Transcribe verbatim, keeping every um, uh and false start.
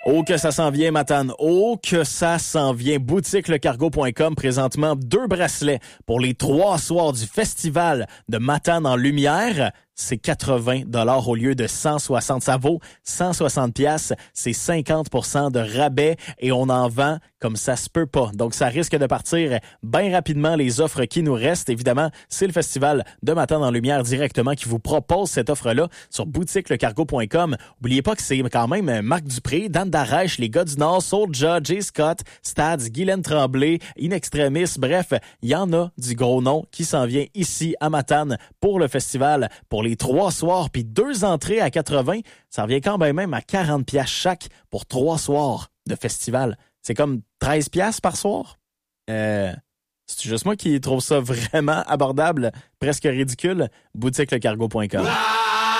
Oh que ça s'en vient, Matane. Oh que ça s'en vient. Boutique le cargo point com, présentement deux bracelets pour les trois soirs du festival de Matane en lumière. C'est quatre-vingts dollars au lieu de cent soixante. Ça vaut cent soixante piastres. C'est cinquante pour cent de rabais et on en vend comme ça se peut pas. Donc, ça risque de partir bien rapidement, les offres qui nous restent. Évidemment, c'est le festival de Matane en lumière directement qui vous propose cette offre-là sur boutique le cargo point com. N'oubliez pas que c'est quand même Marc Dupré, Dan Darèche, les gars du Nord, Soulja, Jay Scott, Stads, Guylaine Tremblay, In Extremis. Bref, il y en a du gros nom qui s'en vient ici à Matane pour le festival, pour les trois soirs, puis deux entrées à quatre-vingts. Ça revient quand même à quarante piastres chaque pour trois soirs de festival. C'est comme treize piastres par soir. Euh, c'est juste moi qui trouve ça vraiment abordable, presque ridicule. boutique le cargo point com.